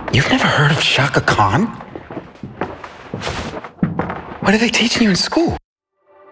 You've never heard of Shaka Khan? What are they teaching you in school?